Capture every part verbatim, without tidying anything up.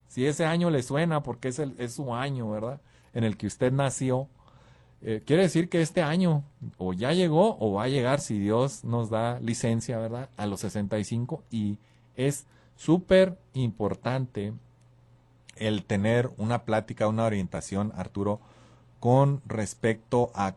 Si ese año le suena porque es, el, es su año, ¿verdad? En el que usted nació. Eh, quiere decir que este año o ya llegó o va a llegar si Dios nos da licencia, ¿verdad? A los sesenta y cinco, y es súper importante el tener una plática, una orientación, Arturo, con respecto a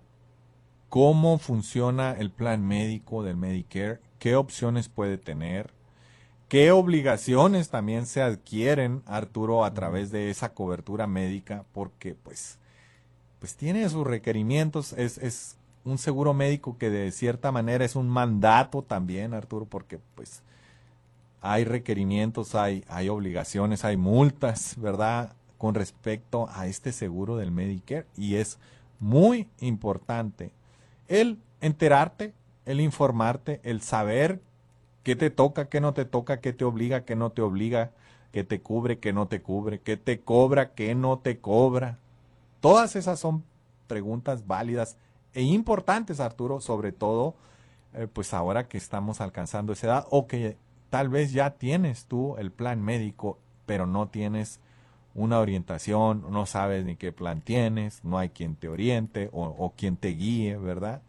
cómo funciona el plan médico del Medicare, qué opciones puede tener, qué obligaciones también se adquieren, Arturo, a través de esa cobertura médica, porque pues, pues tiene sus requerimientos, es, es un seguro médico que de cierta manera es un mandato también, Arturo, porque pues hay requerimientos, hay, hay obligaciones, hay multas, ¿verdad?, con respecto a este seguro del Medicare, y es muy importante el enterarte, el informarte, el saber qué te toca, qué no te toca, qué te obliga, qué no te obliga, qué te cubre, qué no te cubre, qué te cobra, qué no te cobra. Todas esas son preguntas válidas e importantes, Arturo, sobre todo eh, pues ahora que estamos alcanzando esa edad, o que tal vez ya tienes tú el plan médico, pero no tienes una orientación, no sabes ni qué plan tienes, no hay quien te oriente o, o quien te guíe, ¿verdad?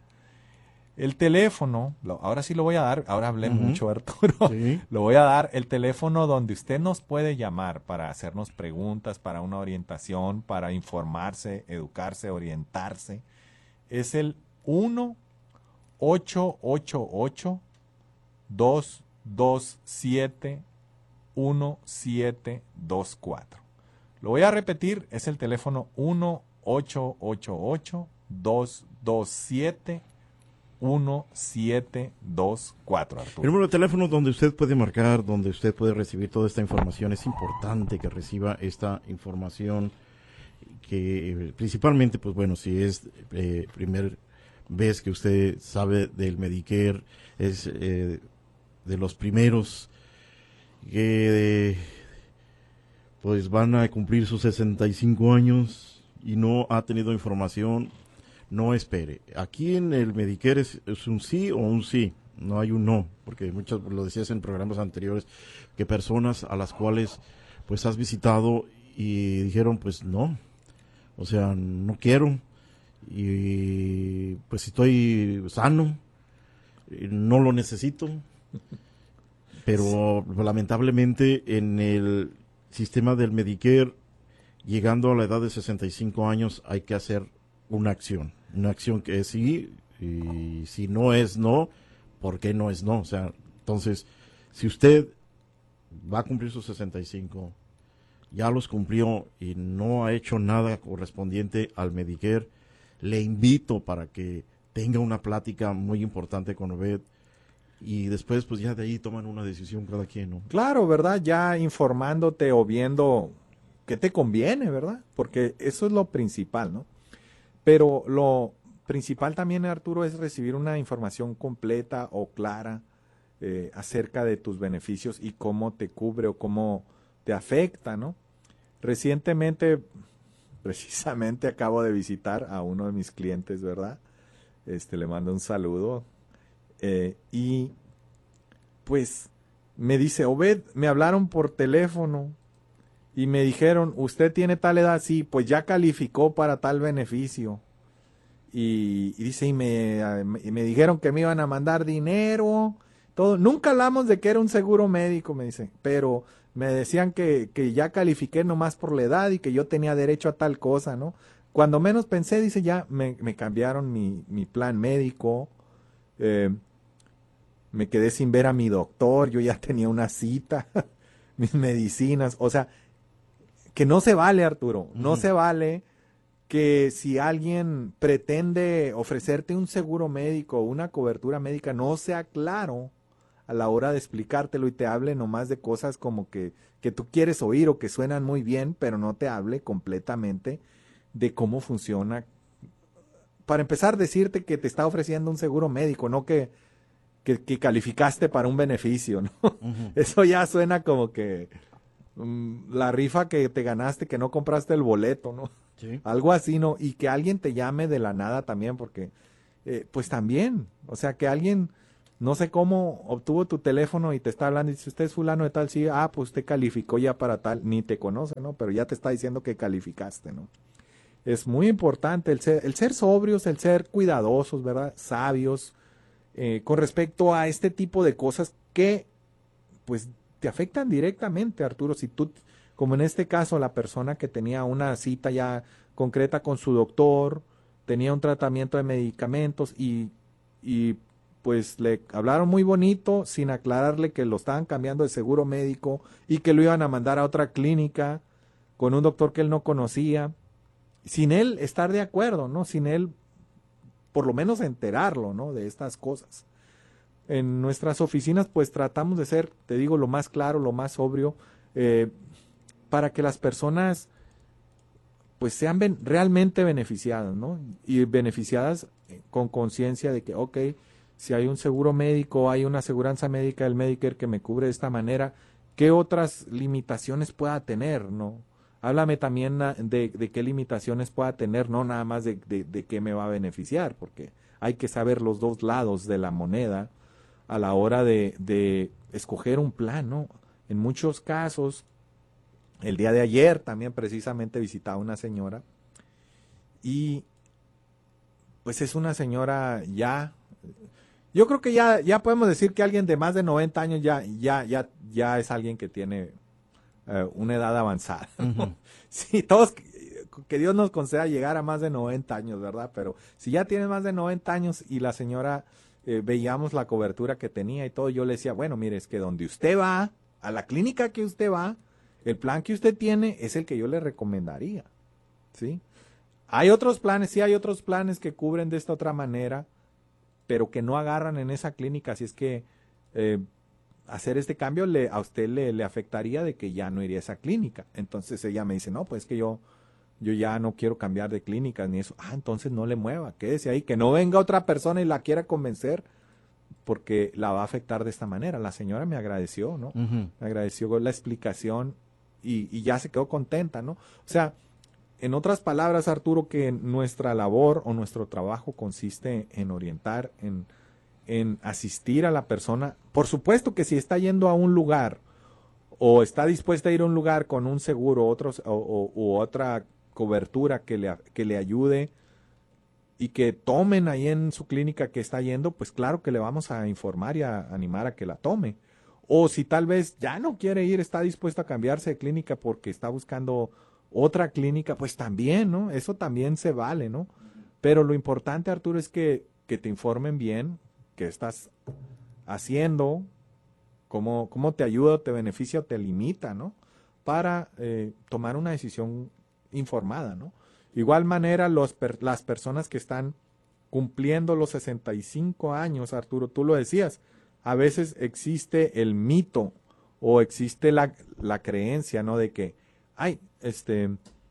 El teléfono, lo, ahora sí lo voy a dar, ahora hablé uh-huh. mucho, Arturo, sí. Lo voy a dar, el teléfono donde usted nos puede llamar para hacernos preguntas, para una orientación, para informarse, educarse, orientarse, es el uno ocho ocho ocho dos dos siete uno siete dos cuatro. Lo voy a repetir, es el teléfono uno ocho ocho ocho dos dos siete uno siete dos cuatro, Arturo. El número de teléfono donde usted puede marcar, donde usted puede recibir toda esta información. Es importante que reciba esta información, que principalmente, pues bueno, si es eh, primer vez que usted sabe del Medicare, es eh, de los primeros que eh, pues van a cumplir sus sesenta y cinco años y no ha tenido información, no espere. Aquí en el Medicare es, es un sí o un sí, no hay un no, porque muchas, lo decías en programas anteriores, que personas a las cuales pues has visitado y dijeron pues no, o sea, no quiero, y pues estoy sano, no lo necesito, pero sí. Lamentablemente en el sistema del Medicare, llegando a la edad de sesenta y cinco años, hay que hacer una acción, una acción que es sí, y si no es no, ¿por qué no es no? O sea, entonces, si usted va a cumplir sus sesenta y cinco, ya los cumplió y no ha hecho nada correspondiente al Medicare, le invito para que tenga una plática muy importante con Obed, y después pues ya de ahí toman una decisión cada quien, ¿no? Claro, ¿verdad? Ya informándote o viendo qué te conviene, ¿verdad? Porque eso es lo principal, ¿no? Pero lo principal también, Arturo, es recibir una información completa o clara eh, acerca de tus beneficios y cómo te cubre o cómo te afecta, ¿no? Recientemente, precisamente acabo de visitar a uno de mis clientes, ¿verdad? Este, le mando un saludo. Eh, y pues me dice, Obed, me hablaron por teléfono y me dijeron, usted tiene tal edad, sí, pues ya calificó para tal beneficio. Y, y dice, y me, y me dijeron que me iban a mandar dinero, todo. Nunca hablamos de que era un seguro médico, me dice, pero me decían que, que ya califiqué nomás por la edad y que yo tenía derecho a tal cosa, ¿no? Cuando menos pensé, dice, ya me, me cambiaron mi, mi plan médico, eh, me quedé sin ver a mi doctor, yo ya tenía una cita, mis medicinas, o sea, que no se vale, Arturo, no uh-huh. se vale que si alguien pretende ofrecerte un seguro médico o una cobertura médica, no sea claro a la hora de explicártelo y te hable nomás de cosas como que, que tú quieres oír o que suenan muy bien, pero no te hable completamente de cómo funciona. Para empezar, decirte que te está ofreciendo un seguro médico, no que Que, que calificaste para un beneficio, ¿no? Uh-huh. Eso ya suena como que um, la rifa que te ganaste, que no compraste el boleto, ¿no? Sí. Algo así, ¿no? Y que alguien te llame de la nada también, porque, eh, pues también, o sea, que alguien no sé cómo obtuvo tu teléfono y te está hablando y dice, usted es fulano de tal, sí, ah, pues usted calificó ya para tal, ni te conoce, ¿no? Pero ya te está diciendo que calificaste, ¿no? Es muy importante el ser, el ser sobrios, el ser cuidadosos, ¿verdad? Sabios, eh, con respecto a este tipo de cosas que, pues, te afectan directamente, Arturo. Si tú, como en este caso, la persona que tenía una cita ya concreta con su doctor, tenía un tratamiento de medicamentos y, y pues le hablaron muy bonito sin aclararle que lo estaban cambiando de seguro médico y que lo iban a mandar a otra clínica con un doctor que él no conocía, sin él estar de acuerdo, ¿no? Sin él por lo menos enterarlo, ¿no? De estas cosas. En nuestras oficinas pues tratamos de ser, te digo, lo más claro, lo más sobrio, eh, para que las personas pues sean ben realmente beneficiadas, ¿no? Y beneficiadas con conciencia de que, ok, si hay un seguro médico, hay una aseguranza médica del Medicare que me cubre de esta manera, ¿qué otras limitaciones pueda tener, no? Háblame también de, de qué limitaciones pueda tener, no nada más de, de, de qué me va a beneficiar, porque hay que saber los dos lados de la moneda a la hora de, de escoger un plan, ¿no? En muchos casos, el día de ayer también precisamente visitaba una señora y pues es una señora ya, yo creo que ya, ya podemos decir que alguien de más de noventa años ya, ya, ya, ya es alguien que tiene uh, una edad avanzada, ¿no? Uh-huh. Sí, todos, que Dios nos conceda llegar a más de noventa años, ¿verdad? Pero si ya tiene más de noventa años y la señora eh, veíamos la cobertura que tenía y todo, yo le decía, bueno, mire, es que donde usted va, a la clínica que usted va, el plan que usted tiene es el que yo le recomendaría, ¿sí? Hay otros planes, sí hay otros planes que cubren de esta otra manera, pero que no agarran en esa clínica, así es que eh, hacer este cambio le, a usted le, le afectaría de que ya no iría a esa clínica. Entonces ella me dice, no, pues que yo, yo ya no quiero cambiar de clínica ni eso. Ah, entonces no le mueva, quédese ahí, que no venga otra persona y la quiera convencer, porque la va a afectar de esta manera. La señora me agradeció, ¿no? Uh-huh. Me agradeció la explicación y, y ya se quedó contenta, ¿no? O sea, en otras palabras, Arturo, que nuestra labor o nuestro trabajo consiste en orientar, en, en asistir a la persona. Por supuesto que si está yendo a un lugar o está dispuesta a ir a un lugar con un seguro otros, o, o, u otra cobertura que le, que le ayude y que tomen ahí en su clínica que está yendo, pues claro que le vamos a informar y a animar a que la tome. O si tal vez ya no quiere ir, está dispuesta a cambiarse de clínica porque está buscando otra clínica, pues también, ¿no? Eso también se vale, ¿no? Pero lo importante, Arturo, es que, que te informen bien qué estás haciendo, cómo, cómo te ayuda, te beneficia o te limita, ¿no? Para eh, tomar una decisión informada, ¿no? Igual manera, los per, las personas que están cumpliendo los sesenta y cinco años, Arturo, tú lo decías, a veces existe el mito o existe la, la creencia, ¿no? De que, ay, este,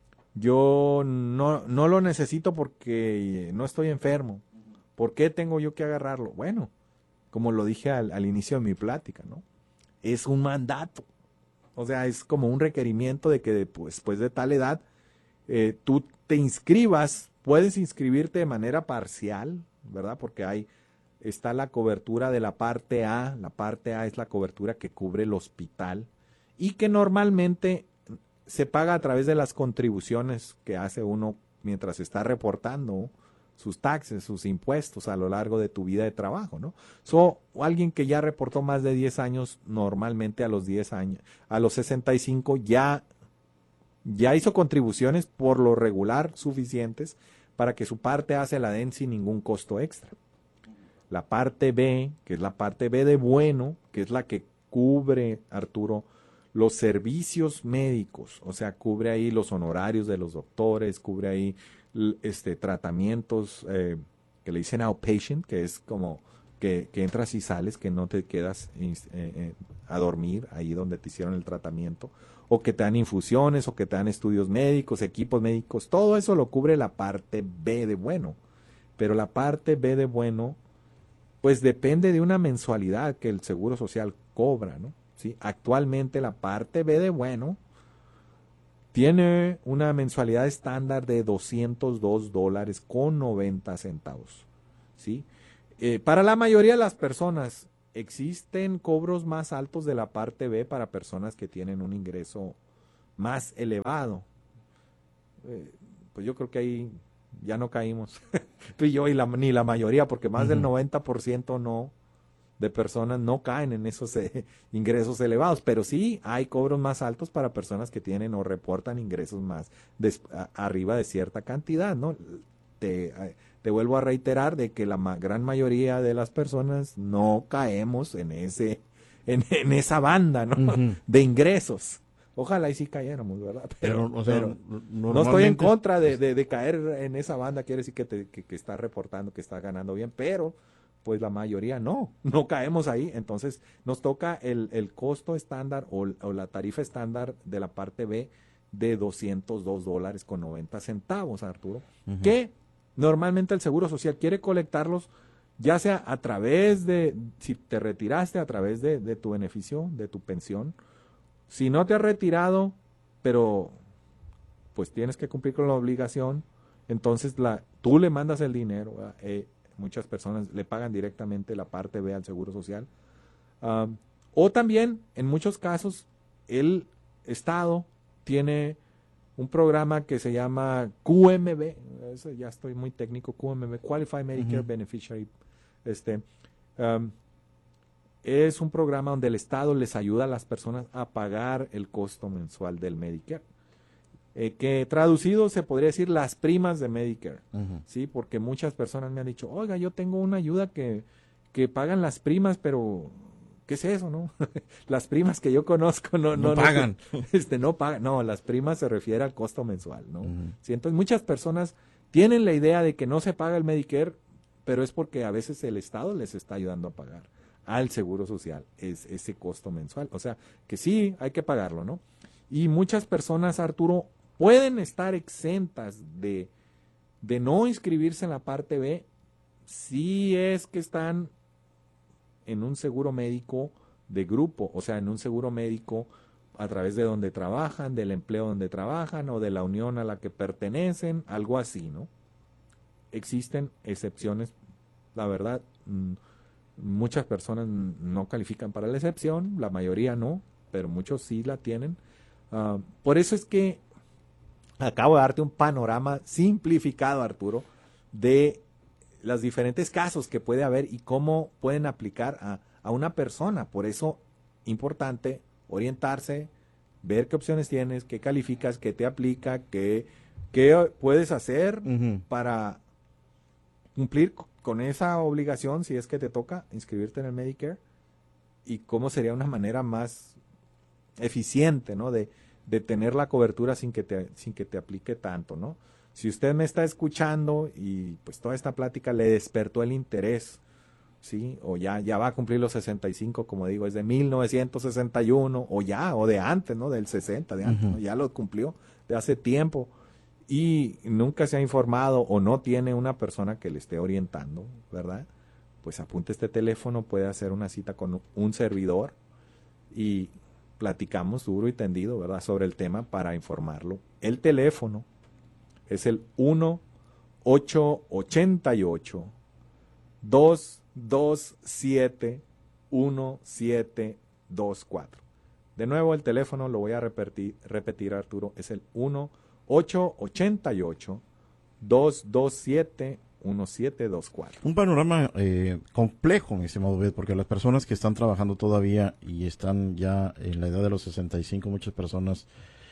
yo no, no lo necesito porque no estoy enfermo. ¿Por qué tengo yo que agarrarlo? Bueno, como lo dije al, al inicio de mi plática, ¿no? Es un mandato. O sea, es como un requerimiento de que pues, después de tal edad eh, tú te inscribas, puedes inscribirte de manera parcial, ¿verdad? Porque hay, está la cobertura de la parte A, la parte A es la cobertura que cubre el hospital y que normalmente se paga a través de las contribuciones que hace uno mientras está reportando sus taxes, sus impuestos a lo largo de tu vida de trabajo, ¿no? So, alguien que ya reportó más de diez años, normalmente a los diez años, a los sesenta y cinco ya, ya hizo contribuciones por lo regular suficientes para que su parte A se la den sin ningún costo extra. La parte B, que es la parte B de bueno, que es la que cubre, Arturo, los servicios médicos, o sea, cubre ahí los honorarios de los doctores, cubre ahí este, tratamientos eh, que le dicen outpatient, que es como que, que entras y sales, que no te quedas eh, eh, a dormir ahí donde te hicieron el tratamiento, o que te dan infusiones, o que te dan estudios médicos, equipos médicos, todo eso lo cubre la parte B de bueno, pero la parte B de bueno, pues depende de una mensualidad que el Seguro Social cobra, ¿no? ¿Sí? Actualmente la parte B de bueno tiene una mensualidad estándar de doscientos dos dólares con noventa centavos. ¿Sí? Eh, para la mayoría de las personas, existen cobros más altos de la parte B para personas que tienen un ingreso más elevado. Eh, pues yo creo que ahí ya no caímos, tú y yo, y la, ni la mayoría, porque más uh-huh. del noventa por ciento no, de personas no caen en esos eh, ingresos elevados, pero sí hay cobros más altos para personas que tienen o reportan ingresos más de, a, arriba de cierta cantidad, ¿no? Te, te vuelvo a reiterar de que la ma gran mayoría de las personas no caemos en ese en, en esa banda, ¿no? Uh-huh. de ingresos. Ojalá y sí cayéramos, ¿verdad? Pero, pero, o sea, pero no estoy en contra de, de, de caer en esa banda, quiere decir que, te, que, que está reportando, que está ganando bien, pero pues la mayoría no, no caemos ahí. Entonces nos toca el, el costo estándar o, o la tarifa estándar de la parte B de doscientos dos dólares con noventa centavos, Arturo, uh-huh. que normalmente el Seguro Social quiere colectarlos ya sea a través de, si te retiraste, a través de, de tu beneficio, de tu pensión. Si no te has retirado, pero pues tienes que cumplir con la obligación, entonces la, tú le mandas el dinero. Eh, muchas personas le pagan directamente la parte B al Seguro Social. Um, o también, en muchos casos, el Estado tiene un programa que se llama Q M B, eso ya estoy muy técnico, Q M B, Qualified Medicare uh-huh. Beneficiary. Este, um, es un programa donde el Estado les ayuda a las personas a pagar el costo mensual del Medicare. Eh, que traducido se podría decir las primas de Medicare, uh-huh. ¿sí? Porque muchas personas me han dicho, oiga, yo tengo una ayuda que, que pagan las primas, pero ¿qué es eso, no? Las primas que yo conozco no, no, no pagan. No, este, no pagan. No, las primas se refiere al costo mensual, ¿no? Uh-huh. ¿Sí? Entonces muchas personas tienen la idea de que no se paga el Medicare, pero es porque a veces el Estado les está ayudando a pagar al Seguro Social es ese costo mensual. O sea, que sí, hay que pagarlo, ¿no? Y muchas personas, Arturo, pueden estar exentas de, de no inscribirse en la parte B si es que están en un seguro médico de grupo, o sea, en un seguro médico a través de donde trabajan, del empleo donde trabajan o de la unión a la que pertenecen, algo así, ¿no? Existen excepciones, la verdad, mmm, muchas personas no califican para la excepción, la mayoría no, pero muchos sí la tienen. Uh, por eso es que acabo de darte un panorama simplificado, Arturo, de los diferentes casos que puede haber y cómo pueden aplicar a, a una persona. Por eso, importante orientarse, ver qué opciones tienes, qué calificas, qué te aplica, qué, qué puedes hacer uh-huh. para cumplir con esa obligación, si es que te toca inscribirte en el Medicare, y cómo sería una manera más eficiente, ¿no? De, de tener la cobertura sin que te, sin que te aplique tanto, ¿no? Si usted me está escuchando y pues toda esta plática le despertó el interés, ¿sí? O ya, ya va a cumplir los sesenta y cinco, como digo, es de mil novecientos sesenta y uno, o ya, o de antes, ¿no? Del sesenta, de antes, uh-huh. ¿no? Ya lo cumplió de hace tiempo. Y nunca se ha informado o no tiene una persona que le esté orientando, ¿verdad? Pues apunte este teléfono, puede hacer una cita con un servidor y platicamos duro y tendido, ¿verdad? Sobre el tema para informarlo. El teléfono es el uno ocho ocho, dos dos siete, uno siete dos cuatro. De nuevo el teléfono lo voy a repetir, repetir Arturo, es el uno ocho ocho, dos dos siete, uno siete dos cuatro. Un panorama eh, complejo, mi estimado Obed, porque las personas que están trabajando todavía y están ya en la edad de los sesenta y cinco, muchas personas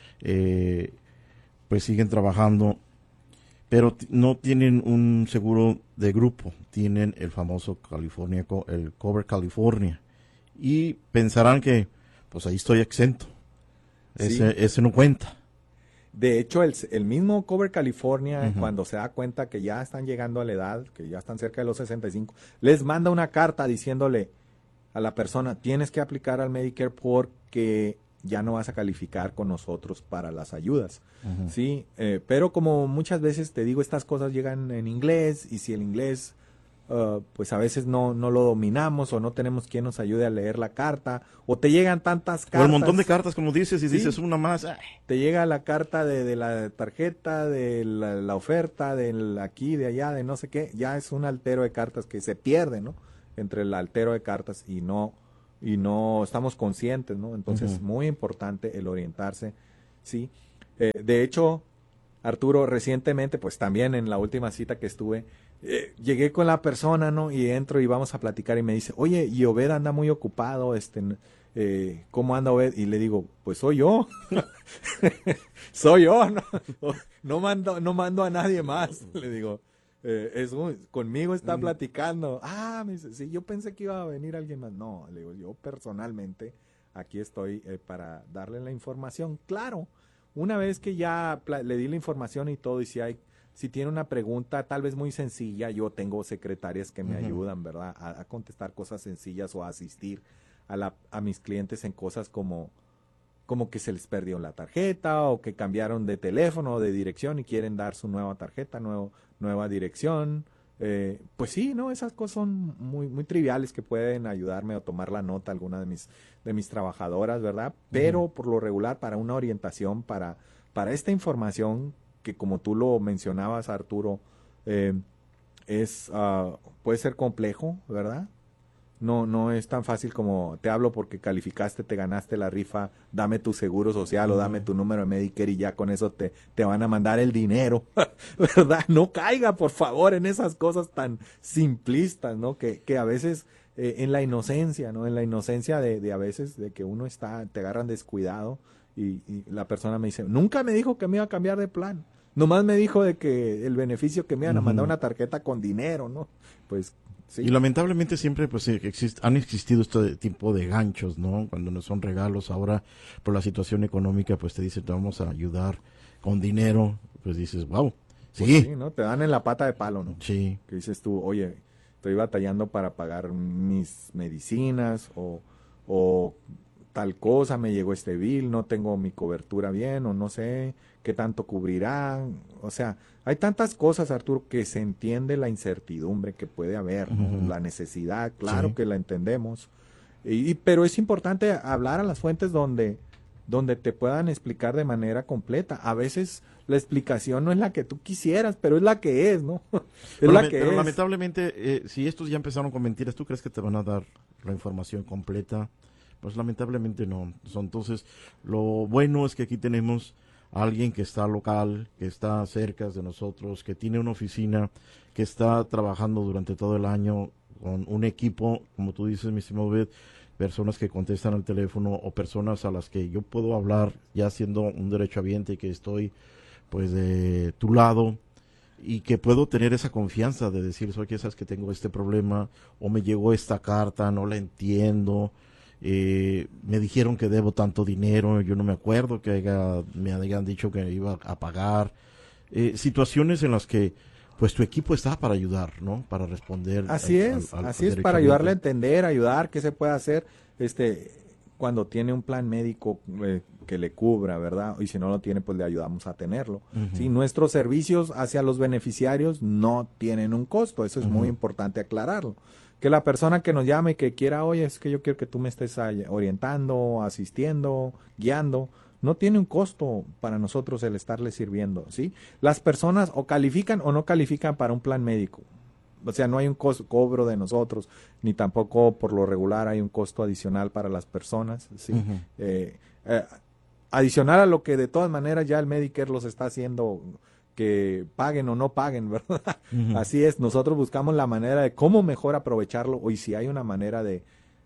eh, pues siguen trabajando, pero t- no tienen un seguro de grupo, tienen el famoso California, el Cover California, y pensarán que pues ahí estoy exento, ese, sí. ese no cuenta. De hecho, el, el mismo Cover California, uh-huh. cuando se da cuenta que ya están llegando a la edad, que ya están cerca de los sesenta y cinco, les manda una carta diciéndole a la persona, tienes que aplicar al Medicare porque ya no vas a calificar con nosotros para las ayudas. Uh-huh. Sí, eh, pero como muchas veces te digo, estas cosas llegan en inglés, y si el inglés uh, pues a veces no, no lo dominamos o no tenemos quien nos ayude a leer la carta, o te llegan tantas cartas. O el montón de cartas, como dices, y ¿sí? dices una más. Ay. Te llega la carta de, de la tarjeta, de la, la oferta, de aquí, de allá, de no sé qué, ya es un altero de cartas que se pierde, ¿no? Entre el altero de cartas y no, y no estamos conscientes, ¿no? Entonces, uh-huh. muy importante el orientarse, ¿sí? Eh, de hecho, Arturo, recientemente, pues también en la última cita que estuve, eh, llegué con la persona, ¿no? Y entro y vamos a platicar y me dice, oye, y Obed anda muy ocupado, este, eh, ¿cómo anda Obed? Y le digo, pues soy yo, soy yo, no, no mando, no mando a nadie más, le digo, eh, es un, conmigo está platicando. Ah, me dice, sí, yo pensé que iba a venir alguien más. No, le digo, yo personalmente aquí estoy eh, para darle la información, claro. Una vez que ya le di la información y todo, y si hay, si tiene una pregunta tal vez muy sencilla, yo tengo secretarias que me uh-huh. ayudan, ¿verdad? A, a contestar cosas sencillas o a asistir a, la, a mis clientes en cosas como, como que se les perdió la tarjeta o que cambiaron de teléfono o de dirección y quieren dar su nueva tarjeta, nuevo, nueva dirección. Eh, pues sí, ¿no? Esas cosas son muy, muy triviales que pueden ayudarme a tomar la nota alguna de mis, de mis trabajadoras, ¿verdad? Pero uh-huh. por lo regular, para una orientación, para, para esta información que como tú lo mencionabas, Arturo, eh, es, uh, puede ser complejo, ¿verdad? No, no es tan fácil como te hablo porque calificaste, te ganaste la rifa, dame tu seguro social uh-huh. o dame tu número de Medicare y ya con eso te, te van a mandar el dinero, ¿verdad? No caiga, por favor, en esas cosas tan simplistas, ¿no? Que, que a veces eh, en la inocencia, ¿no? En la inocencia de, de a veces de que uno está, te agarran descuidado y, y la persona me dice, nunca me dijo que me iba a cambiar de plan, nomás me dijo de que el beneficio que me iban a mandar uh-huh. una tarjeta con dinero, ¿no? Pues sí. Y lamentablemente siempre pues exist, han existido este tipo de ganchos, ¿no? Cuando no son regalos, ahora por la situación económica pues te dicen te vamos a ayudar con dinero, pues dices, wow, sí. Pues sí, ¿no? Te dan en la pata de palo, ¿no? Sí. Que dices tú, oye, estoy batallando para pagar mis medicinas o, o tal cosa, me llegó este bill, no tengo mi cobertura bien o no sé qué tanto cubrirá. O sea, hay tantas cosas, Arturo, que se entiende la incertidumbre que puede haber, ¿no? Uh-huh. La necesidad, claro sí. que la entendemos, y, y, pero es importante hablar a las fuentes donde, donde te puedan explicar de manera completa. A veces la explicación no es la que tú quisieras, pero es la que es, ¿no? es pero, la que pero es. lamentablemente, eh, si estos ya empezaron con mentiras, ¿tú crees que te van a dar la información completa? Pues lamentablemente no. Entonces, lo bueno es que aquí tenemos a alguien que está local, que está cerca de nosotros, que tiene una oficina, que está trabajando durante todo el año con un equipo, como tú dices, mi estimado Obed, personas que contestan al teléfono o personas a las que yo puedo hablar ya siendo un derechohabiente, que estoy pues de tu lado y que puedo tener esa confianza de decir, soy que sabes que tengo este problema o me llegó esta carta, no la entiendo. Eh, me dijeron que debo tanto dinero, yo no me acuerdo que haya, me hayan dicho que iba a pagar. Eh, situaciones en las que pues tu equipo está para ayudar, ¿no? Para responder. Así al, es, al, al, así al es, para ayudarle a entender, ayudar, qué se puede hacer, este, cuando tiene un plan médico eh, que le cubra, ¿verdad? Y si no lo tiene, pues le ayudamos a tenerlo. Uh-huh. Sí, nuestros servicios hacia los beneficiarios no tienen un costo, eso es uh-huh. muy importante aclararlo. Que la persona que nos llame y que quiera, oye, es que yo quiero que tú me estés orientando, asistiendo, guiando, no tiene un costo para nosotros el estarle sirviendo, ¿sí? Las personas o califican o no califican para un plan médico. O sea, no hay un co- cobro de nosotros, ni tampoco por lo regular hay un costo adicional para las personas, ¿sí? Uh-huh. Eh, eh, adicional a lo que de todas maneras ya el Medicare los está haciendo, que paguen o no paguen, ¿verdad? Uh-huh. Así es, nosotros buscamos la manera de cómo mejor aprovecharlo, o y si hay una manera de,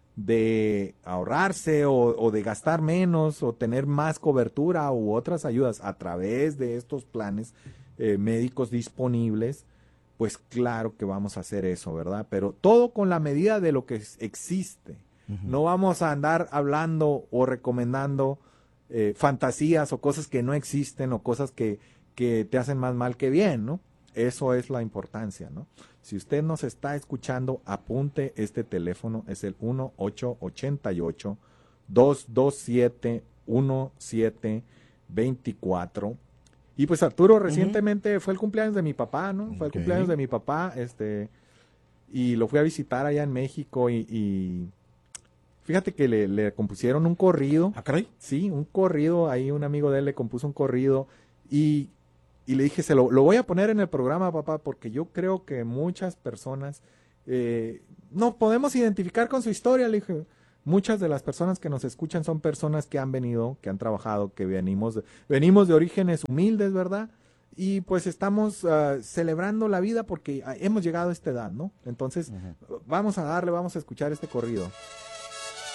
de ahorrarse o, o de gastar menos o tener más cobertura u otras ayudas a través de estos planes eh, médicos disponibles, pues claro que vamos a hacer eso, ¿verdad? Pero todo con la medida de lo que existe. Uh-huh. No vamos a andar hablando o recomendando eh, fantasías o cosas que no existen o cosas que que te hacen más mal que bien, ¿no? Eso es la importancia, ¿no? Si usted nos está escuchando, apunte este teléfono, es el uno ocho ocho ocho, dos dos siete, uno siete dos cuatro. Y pues Arturo, recientemente uh-huh. fue el cumpleaños de mi papá, ¿no? Fue okay. el cumpleaños de mi papá, este, y lo fui a visitar allá en México y, y fíjate que le, le compusieron un corrido. ¿Ah, caray? Sí, un corrido, ahí un amigo de él le compuso un corrido y, y le dije, se lo, lo voy a poner en el programa, papá, porque yo creo que muchas personas eh, no podemos identificar con su historia. Le dije, muchas de las personas que nos escuchan son personas que han venido, que han trabajado, que venimos de, venimos de orígenes humildes, ¿verdad? Y pues estamos uh, celebrando la vida porque hemos llegado a esta edad, ¿no? Entonces, uh-huh. vamos a darle, vamos a escuchar este corrido.